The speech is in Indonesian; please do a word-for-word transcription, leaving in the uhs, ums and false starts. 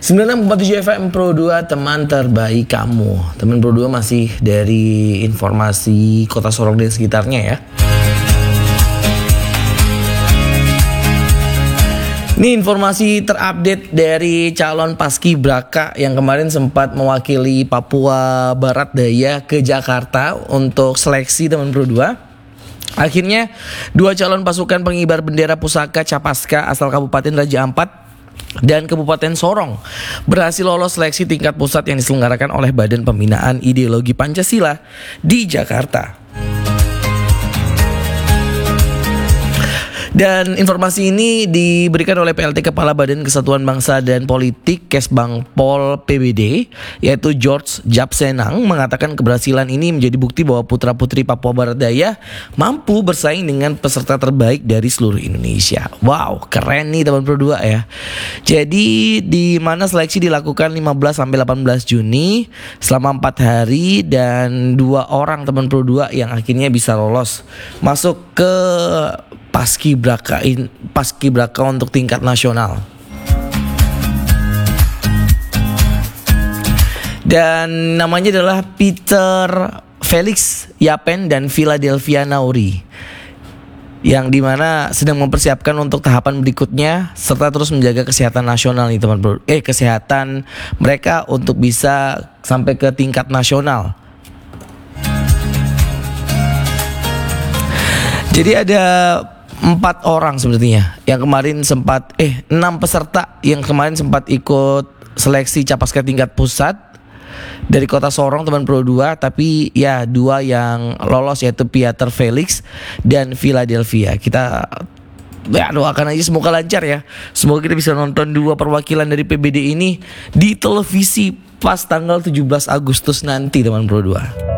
sembilan puluh enam koma tujuh F M Pro dua, teman terbaik kamu. Teman Pro dua masih dari informasi Kota Sorong dan sekitarnya ya. Ini informasi terupdate dari calon paskibraka yang kemarin sempat mewakili Papua Barat Daya ke Jakarta untuk seleksi teman Pro dua. Akhirnya dua calon pasukan pengibar bendera pusaka Capaska asal Kabupaten Raja Ampat dan Kabupaten Sorong berhasil lolos seleksi tingkat pusat yang diselenggarakan oleh Badan Pembinaan Ideologi Pancasila di Jakarta. Dan informasi ini diberikan oleh P L T Kepala Badan Kesatuan Bangsa dan Politik Kesbangpol P B D, yaitu George Japsenang, mengatakan keberhasilan ini menjadi bukti bahwa putra-putri Papua Barat Daya mampu bersaing dengan peserta terbaik dari seluruh Indonesia. Wow, keren nih teman Pro dua ya. Jadi di mana seleksi dilakukan lima belas sampai delapan belas Juni selama empat hari, dan dua orang teman Pro dua yang akhirnya bisa lolos masuk ke Paskibraka in, Paskibraka untuk tingkat nasional. Dan namanya adalah Peter Felix Yapen dan Philadelphia Nauri, yang dimana sedang mempersiapkan untuk tahapan berikutnya serta terus menjaga kesehatan nasional nih teman bro. Eh kesehatan mereka untuk bisa sampai ke tingkat nasional. Jadi ada empat orang sepertinya yang kemarin sempat eh enam peserta yang kemarin sempat ikut seleksi Capaska tingkat pusat dari Kota Sorong teman Pro dua, tapi ya dua yang lolos yaitu Peter Felix dan Philadelphia. Kita ya doakan aja semoga lancar ya. Semoga kita bisa nonton dua perwakilan dari P B D ini di televisi pas tanggal tujuh belas Agustus nanti teman Pro dua.